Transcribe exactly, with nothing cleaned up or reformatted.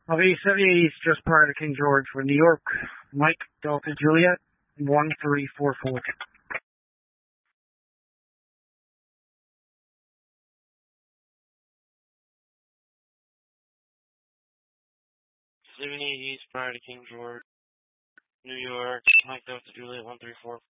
Okay, seventy-eight East, just prior to King George, for New York, Mike, Delta Juliet, one three four four. seventy-eight East, prior to King George, New York, Mike Delta Juliet, one three four.